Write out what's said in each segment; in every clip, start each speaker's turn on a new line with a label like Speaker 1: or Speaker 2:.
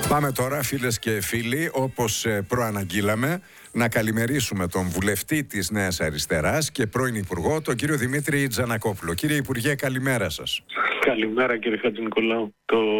Speaker 1: Πάμε τώρα, φίλες και φίλοι, όπως προαναγγείλαμε, να καλημερίσουμε τον βουλευτή της Νέας Αριστεράς και πρώην Υπουργό, τον κύριο Δημήτρη Τζανακόπουλο. Κύριε Υπουργέ, καλημέρα σας.
Speaker 2: Καλημέρα, κύριε Χατζηνικολάου.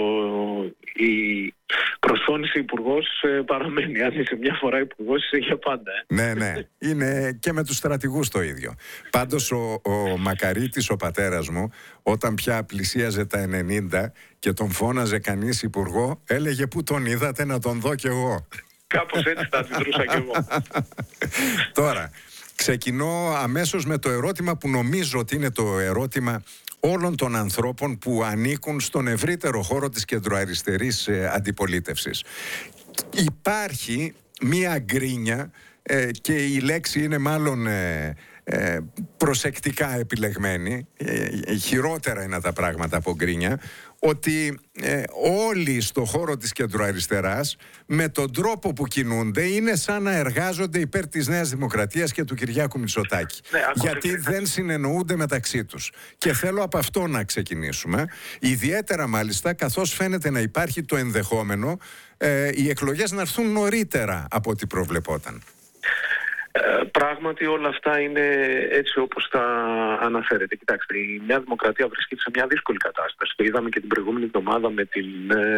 Speaker 2: Η προσφώνηση υπουργός παραμένει. Αν είσαι μια φορά υπουργός, είσαι για πάντα.
Speaker 1: Ναι. Είναι και με τους στρατηγούς το ίδιο. Πάντως ο Μακαρίτης, ο πατέρας μου, όταν πια πλησίαζε τα 90 και τον φώναζε κανείς υπουργό, έλεγε «Πού τον είδατε να τον δω κι εγώ».
Speaker 2: Κάπως έτσι θα αντιδρούσα κι εγώ.
Speaker 1: Τώρα, ξεκινώ αμέσως με το ερώτημα που νομίζω ότι είναι το ερώτημα όλων των ανθρώπων που ανήκουν στον ευρύτερο χώρο της κεντροαριστερής αντιπολίτευσης. Υπάρχει μία γκρίνια και η λέξη είναι μάλλον προσεκτικά επιλεγμένη, χειρότερα είναι τα πράγματα από γκρίνια, ότι όλοι στο χώρο της κεντροαριστεράς με τον τρόπο που κινούνται είναι σαν να εργάζονται υπέρ της Νέας Δημοκρατίας και του Κυριάκου Μητσοτάκη. Γιατί δεν συνεννοούνται μεταξύ τους. Και θέλω από αυτό να ξεκινήσουμε. Ιδιαίτερα μάλιστα καθώς φαίνεται να υπάρχει το ενδεχόμενο οι εκλογές να έρθουν νωρίτερα από ό,τι προβλεπόταν.
Speaker 2: Πράγματι όλα αυτά είναι έτσι όπως τα αναφέρετε. Κοιτάξτε, η Νέα Δημοκρατία βρίσκεται σε μια δύσκολη κατάσταση. Το είδαμε και την προηγούμενη εβδομάδα με την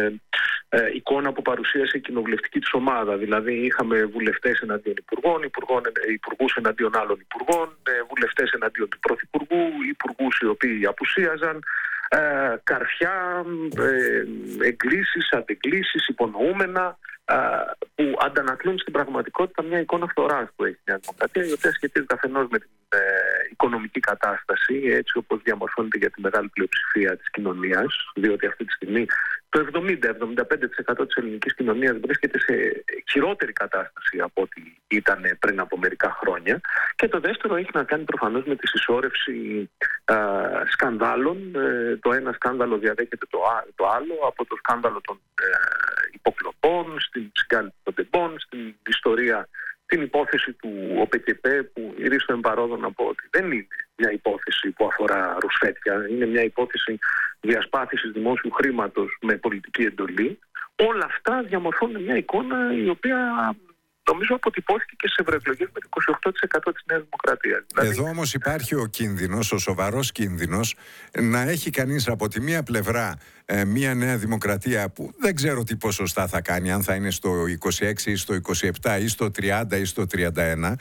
Speaker 2: εικόνα που παρουσίασε η κοινοβουλευτική της ομάδα. Δηλαδή είχαμε βουλευτές εναντίον υπουργούς εναντίον άλλων υπουργών, βουλευτές εναντίον του πρωθυπουργού, υπουργούς οι οποίοι απουσίαζαν, καρφιά, εκκλήσεις, αντεκκλήσεις, υπονοούμενα, που αντανακλούν στην πραγματικότητα μια εικόνα φθοράς που έχει η Νέα Δημοκρατία, η οποία σχετίζεται αφενός με την οικονομική κατάσταση, έτσι όπως διαμορφώνεται για τη μεγάλη πλειοψηφία της κοινωνίας, διότι αυτή τη στιγμή το 70-75% της ελληνικής κοινωνίας βρίσκεται σε χειρότερη κατάσταση από ό,τι ήταν πριν από μερικά χρόνια. Και το δεύτερο έχει να κάνει προφανώς με τη συσσόρευση σκανδάλων. Το ένα σκάνδαλο διαδέχεται το άλλο, από το σκάνδαλο των υποκλοπών, στην συγκάλυψη των τεμπών, στην ιστορία, την υπόθεση του ΟΠΕΚΕΠΕ, που ηρίστο εμπαρόδο να πω ότι δεν είναι μια υπόθεση που αφορά ρουσφέτια, είναι μια υπόθεση διασπάθησης δημόσιου χρήματος με πολιτική εντολή. Όλα αυτά διαμορφώνουν μια εικόνα η οποία νομίζω αποτυπώθηκε και σε ευρωεκλογές με το 28% της Νέας Δημοκρατίας.
Speaker 1: Εδώ όμως υπάρχει ο κίνδυνος, ο σοβαρός κίνδυνος, να έχει κανείς από τη μία πλευρά μια Νέα Δημοκρατία που δεν ξέρω τι ποσοστά θα κάνει, αν θα είναι στο 26 ή στο 27 ή στο 30 ή στο 31,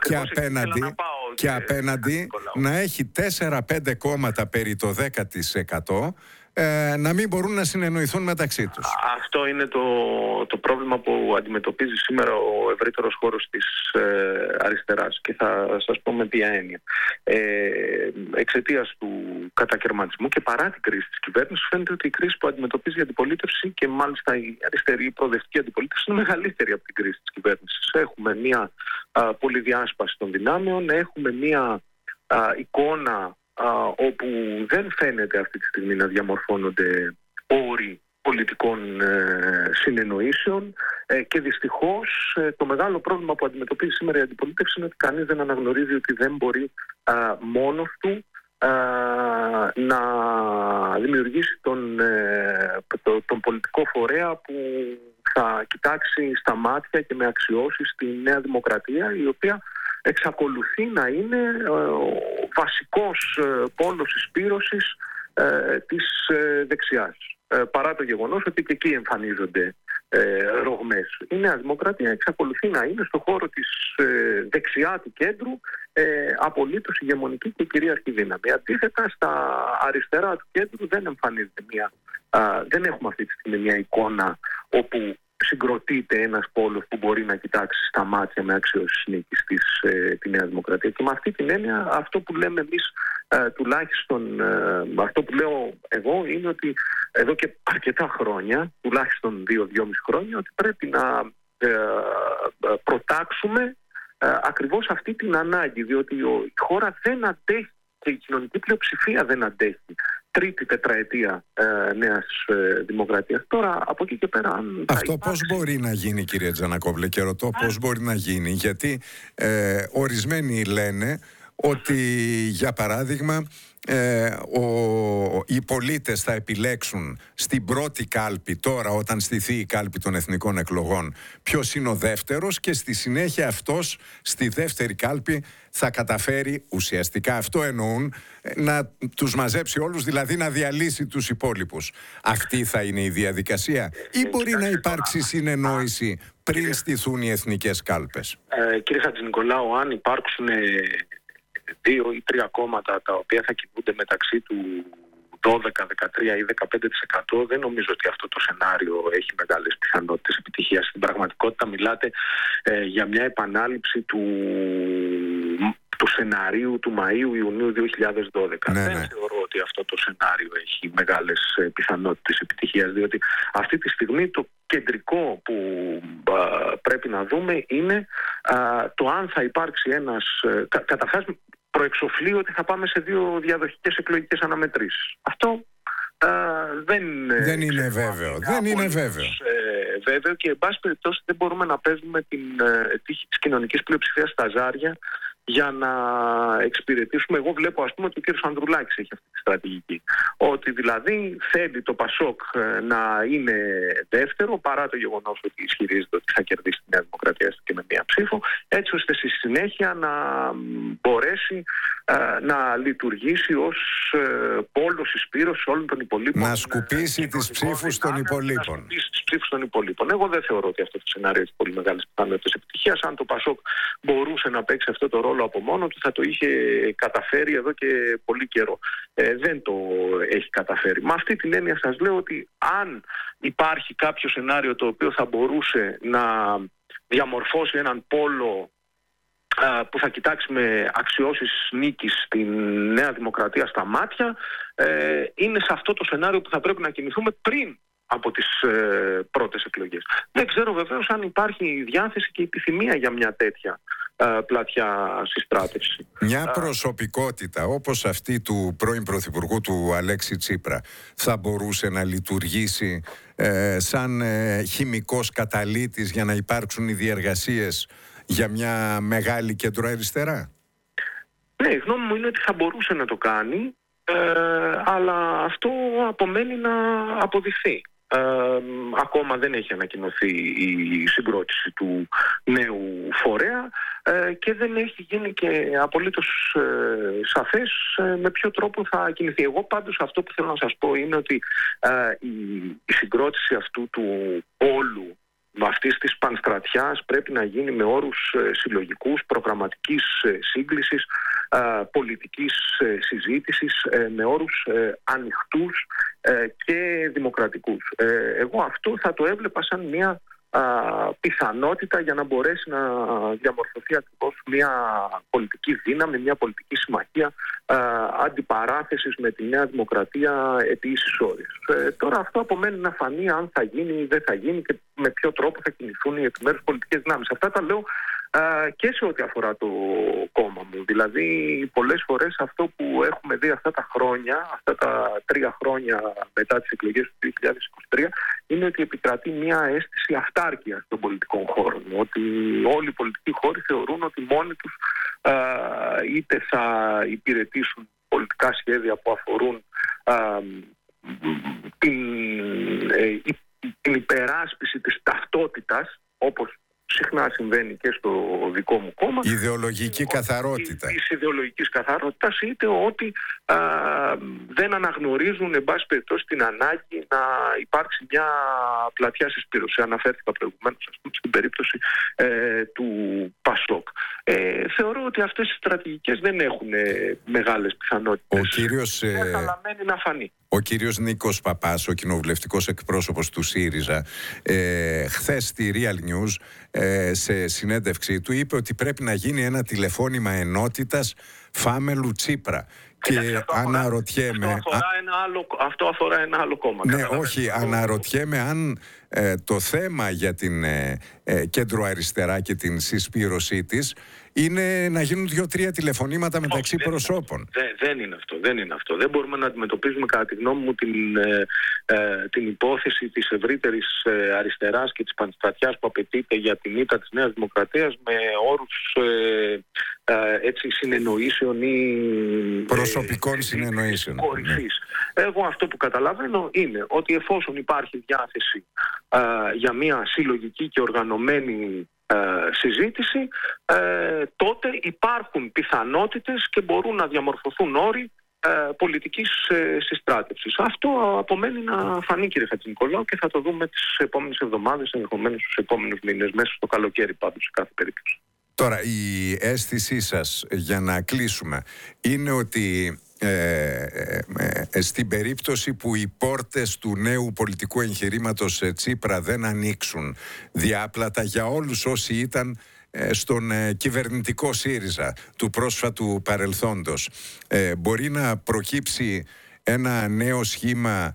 Speaker 1: και απέναντι να έχει 4-5 κόμματα περί το 10%, να μην μπορούν να συνεννοηθούν μεταξύ τους. Αυτό
Speaker 2: είναι το πρόβλημα που αντιμετωπίζει σήμερα ο ευρύτερος χώρος της αριστεράς, και θα σας πω με ποια έννοια. Εξαιτίας του κατακαιρματισμού και παρά την κρίση της κυβέρνησης, φαίνεται ότι η κρίση που αντιμετωπίζει η αντιπολίτευση, και μάλιστα η αριστερή, η προοδευτική αντιπολίτευση, είναι μεγαλύτερη από την κρίση της κυβέρνησης. Έχουμε μια πολυδιάσπαση των δυνάμεων, έχουμε μια εικόνα όπου δεν φαίνεται αυτή τη στιγμή να διαμορφώνονται όροι πολιτικών συνεννοήσεων, και δυστυχώς το μεγάλο πρόβλημα που αντιμετωπίζει σήμερα η αντιπολίτευση είναι ότι κανείς δεν αναγνωρίζει ότι δεν μπορεί μόνος του να δημιουργήσει τον πολιτικό φορέα που θα κοιτάξει στα μάτια και με αξιώσεις τη Νέα Δημοκρατία, η οποία εξακολουθεί να είναι ο βασικός πόλος εισπύρωσης της δεξιάς. Παρά το γεγονός ότι και εκεί εμφανίζονται ρογμές. Η Νέα Δημοκρατία εξακολουθεί να είναι στο χώρο της δεξιά του κέντρου απολύτως ηγεμονική και κυρίαρχη δύναμη. Αντίθετα, στα αριστερά του κέντρου δεν εμφανίζεται δεν έχουμε αυτή τη στιγμή μια εικόνα όπου συγκροτείται ένας πόλος που μπορεί να κοιτάξει στα μάτια με αξιώσεις νίκης τη Νέα Δημοκρατία. Και με αυτή την έννοια, αυτό που λέμε εμείς, τουλάχιστον αυτό που λέω εγώ, είναι ότι εδώ και αρκετά χρόνια, τουλάχιστον 2-2,5 χρόνια, ότι πρέπει να προτάξουμε ακριβώς αυτή την ανάγκη, διότι η χώρα δεν αντέχει και η κοινωνική πλειοψηφία δεν αντέχει τρίτη τετραετία Νέας Δημοκρατίας. Τώρα, από εκεί και πέρα...
Speaker 1: Αυτό πώς μπορεί να γίνει, κύριε Τζανακόπουλε, και ρωτώ πώς μπορεί να γίνει, γιατί ορισμένοι λένε ότι για παράδειγμα οι πολίτες θα επιλέξουν στην πρώτη κάλπη, τώρα όταν στηθεί η κάλπη των εθνικών εκλογών, ποιος είναι ο δεύτερος, και στη συνέχεια αυτός στη δεύτερη κάλπη θα καταφέρει, ουσιαστικά αυτό εννοούν, να τους μαζέψει όλους, δηλαδή να διαλύσει τους υπόλοιπους. Αυτή θα είναι η διαδικασία ή μπορεί να υπάρξει συνεννόηση πριν στηθούν οι εθνικές κάλπες?
Speaker 2: Κύριε Χατζηνικολάου, αν υπάρξουν 2 ή 3 κόμματα τα οποία θα κινούνται μεταξύ του 12, 13 ή 15%, δεν νομίζω ότι αυτό το σενάριο έχει μεγάλες πιθανότητες επιτυχίας. Στην πραγματικότητα μιλάτε για μια επανάληψη του σεναρίου του Μαΐου-Ιουνίου 2012.
Speaker 1: Ναι,
Speaker 2: δεν θεωρώ ότι αυτό το σενάριο έχει μεγάλες πιθανότητες επιτυχίας, διότι αυτή τη στιγμή το κεντρικό που πρέπει να δούμε είναι το αν θα υπάρξει ένας... Καταρχάς, προεξοφλεί ότι θα πάμε σε 2 διαδοχικές εκλογικές αναμετρήσεις. Αυτό δεν
Speaker 1: είναι βέβαιο. Δεν είναι βέβαιο.
Speaker 2: Βέβαιο, και εν πάση περιπτώσει δεν μπορούμε να παίζουμε την τύχη της κοινωνικής πλειοψηφίας στα ζάρια για να εξυπηρετήσουμε. Εγώ βλέπω, ας πούμε, ότι ο κ. Ανδρουλάκης έχει αυτή τη στρατηγική. Ότι δηλαδή θέλει το Πασόκ να είναι δεύτερο, παρά το γεγονός ότι ισχυρίζεται ότι θα κερδίσει τη Νέα Δημοκρατία και με μία ψήφο, έτσι ώστε στη συνέχεια να μπορέσει να λειτουργήσει ως πόλος εισπύρωσης όλων των υπολείπων.
Speaker 1: Να σκουπίσει τις ψήφους των υπολείπων.
Speaker 2: Να σκουπίσει τις ψήφους των υπολείπων. Εγώ δεν θεωρώ ότι αυτό το σενάριο έχει πολύ μεγάλες πιθανότητες επιτυχίας. Αν το Πασόκ μπορούσε να παίξει αυτό το ρόλο από μόνο του, θα το είχε καταφέρει εδώ και πολύ καιρό. Δεν το έχει καταφέρει. Με αυτή την έννοια σας λέω ότι αν υπάρχει κάποιο σενάριο το οποίο θα μπορούσε να διαμορφώσει έναν πόλο που θα κοιτάξει με αξιώσεις νίκης την Νέα Δημοκρατία στα μάτια, είναι σε αυτό το σενάριο που θα πρέπει να κινηθούμε πριν από τις πρώτες εκλογές. Δεν ξέρω βεβαίως αν υπάρχει διάθεση και επιθυμία για μια τέτοια πλατιά συστράτευση.
Speaker 1: Μια προσωπικότητα όπως αυτή του πρώην Πρωθυπουργού του Αλέξη Τσίπρα θα μπορούσε να λειτουργήσει σαν χημικός καταλύτης για να υπάρξουν οι διεργασίες για μια μεγάλη κεντροαριστερά?
Speaker 2: Ναι, η γνώμη μου είναι ότι θα μπορούσε να το κάνει, αλλά αυτό απομένει να αποδειχθεί. Ακόμα δεν έχει ανακοινωθεί η συγκρότηση του νέου φορέα και δεν έχει γίνει και απολύτως σαφές με ποιο τρόπο θα κινηθεί. Εγώ πάντως αυτό που θέλω να σας πω είναι ότι η συγκρότηση αυτού του όλου αυτής της πανστρατιάς πρέπει να γίνει με όρους συλλογικούς, προγραμματικής σύγκλησης, πολιτικής συζήτησης, με όρους ανοιχτούς και δημοκρατικούς. Εγώ αυτό θα το έβλεπα σαν μια πιθανότητα για να μπορέσει να διαμορφωθεί ακριβώς μια πολιτική δύναμη, μια πολιτική συμμαχία αντιπαράθεσης με τη Νέα Δημοκρατία επί ίσης όρης. Τώρα αυτό απομένει να φανεί αν θα γίνει ή δεν θα γίνει και με ποιο τρόπο θα κινηθούν οι επιμέρους πολιτικές δυνάμεις. Αυτά τα λέω και σε ό,τι αφορά το κόμμα μου. Δηλαδή πολλές φορές αυτό που έχουμε δει αυτά τα χρόνια, αυτά τα 3 χρόνια μετά τις εκλογές του 2023, είναι ότι επικρατεί μια αίσθηση αυτάρκειας των πολιτικών χώρων. Ότι όλοι οι πολιτικοί χώροι θεωρούν ότι μόνοι τους είτε θα υπηρετήσουν πολιτικά σχέδια που αφορούν την υπεράσπιση της ταυτότητας, όπως συχνά συμβαίνει και στο δικό μου κόμμα.
Speaker 1: Ιδεολογική καθαρότητα.
Speaker 2: Της ιδεολογικής καθαρότητας, είτε ότι δεν αναγνωρίζουν εν πάση περιπτώσει την ανάγκη να υπάρξει μια πλατιά συσπήρωση. Αναφέρθηκα προηγουμένως στην περίπτωση του Πασόκ. Θεωρώ ότι αυτές οι στρατηγικές δεν έχουν μεγάλες πιθανότητες. Αλλά μένει να φανεί.
Speaker 1: Ο κύριος Νίκος Παπάς, ο κοινοβουλευτικός εκπρόσωπος του ΣΥΡΙΖΑ, χθες στη Real News, σε συνέντευξή του, είπε ότι πρέπει να γίνει ένα τηλεφώνημα ενότητας Φάμελου Τσίπρα. Και αναρωτιέμαι...
Speaker 2: Αυτό αφορά ένα άλλο κόμμα.
Speaker 1: Ναι, όχι, αναρωτιέμαι αν το θέμα για την κέντρο αριστερά και την συσπήρωσή της είναι να γίνουν 2-3 τηλεφωνήματα μεταξύ προσώπων.
Speaker 2: Δεν είναι αυτό. Δεν μπορούμε να αντιμετωπίζουμε, κατά τη γνώμη μου, την υπόθεση της ευρύτερης αριστεράς και της πανστρατιάς που απαιτείται για την ήττα της Νέας Δημοκρατίας με όρους συνεννοήσεων ή
Speaker 1: προσωπικών συνεννοήσεων.
Speaker 2: Κορυφής. Εγώ αυτό που καταλαβαίνω είναι ότι εφόσον υπάρχει διάθεση για μια συλλογική και οργανωμένη συζήτηση, τότε υπάρχουν πιθανότητες και μπορούν να διαμορφωθούν όροι πολιτικής συστράτευσης. Αυτό απομένει να φανεί, κύριε Χατζηνικολάου, και θα το δούμε τις επόμενες εβδομάδες, ενδεχομένως τους επόμενους μήνες, μέσα στο καλοκαίρι πάντως, σε κάθε περίπτωση.
Speaker 1: Τώρα, η αίσθησή σας, για να κλείσουμε, είναι ότι στην περίπτωση που οι πόρτες του νέου πολιτικού εγχειρήματος Τσίπρα δεν ανοίξουν διάπλατα για όλους όσοι ήταν στον κυβερνητικό ΣΥΡΙΖΑ του πρόσφατου παρελθόντος, μπορεί να προκύψει ένα νέο σχήμα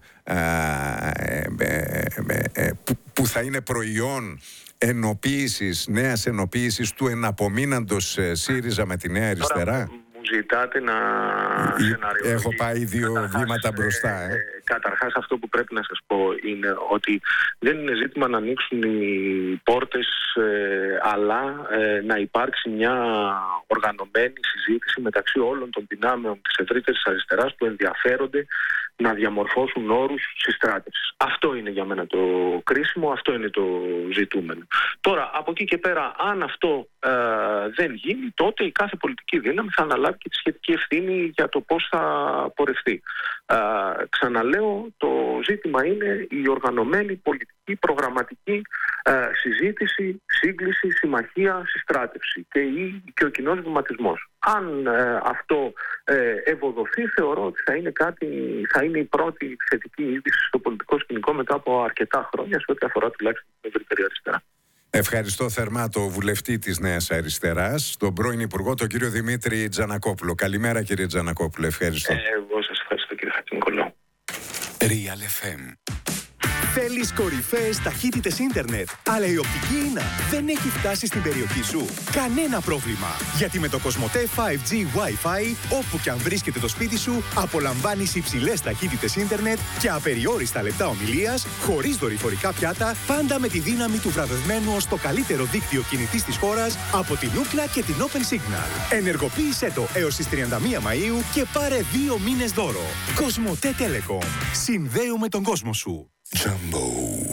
Speaker 1: που θα είναι προϊόν νέας ενοποίησης του εναπομείναντος ΣΥΡΙΖΑ με τη Νέα Αριστερά?
Speaker 2: Ζητάτε να
Speaker 1: έχω πάει 2 βήματα μπροστά.
Speaker 2: Καταρχάς, αυτό που πρέπει να σας πω είναι ότι δεν είναι ζήτημα να ανοίξουν οι πόρτες, αλλά να υπάρξει μια οργανωμένη συζήτηση μεταξύ όλων των δυνάμεων της ευρύτερης αριστεράς που ενδιαφέρονται να διαμορφώσουν όρους συστράτευσης. Αυτό είναι για μένα το κρίσιμο, αυτό είναι το ζητούμενο. Τώρα, από εκεί και πέρα, αν αυτό δεν γίνει, τότε η κάθε πολιτική δύναμη θα αναλάβει και τη σχετική ευθύνη για το πώς θα πορευτεί. Ξαναλέω, το ζήτημα είναι η οργανωμένη πολιτική, προγραμματική συζήτηση, σύγκληση, συμμαχία, συστράτευση και ο κοινός βηματισμός. Αν αυτό ευοδοθεί, θεωρώ ότι θα είναι η πρώτη θετική είδηση στο πολιτικό σκηνικό μετά από αρκετά χρόνια, σε ό,τι αφορά τουλάχιστον την ευρύτερη αριστερά.
Speaker 1: Ευχαριστώ θερμά τον βουλευτή της Νέας Αριστεράς, τον πρώην Υπουργό, τον κύριο Δημήτρη Τζανακόπουλο. Καλημέρα, κύριε Τζανακόπουλο. Ευχαριστώ.
Speaker 2: Εγώ σας ευχαριστώ, κύριε Χατζηνικολάου.
Speaker 3: Real FM. Θέλεις κορυφαίες ταχύτητες ίντερνετ, αλλά η οπτική ίνα δεν έχει φτάσει στην περιοχή σου? Κανένα πρόβλημα, γιατί με το Κοσμοτέ 5G Wi-Fi, όπου και αν βρίσκεται το σπίτι σου, απολαμβάνεις υψηλές ταχύτητες ίντερνετ και απεριόριστα λεπτά ομιλίας, χωρίς δορυφορικά πιάτα, πάντα με τη δύναμη του βραβευμένου ως το καλύτερο δίκτυο κινητής της χώρας από την Ookla και την Open Signal. Ενεργοποίησέ το έως τις 31 Μαΐου και πάρε 2 μήνες δώρο. Κοσμοτέ Telecom. Συνδέουμε τον κόσμο σου.
Speaker 4: Jumbo.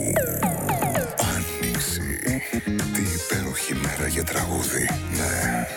Speaker 4: Άνοιξη. Τι υπέροχη μέρα για τραγούδι. Ναι.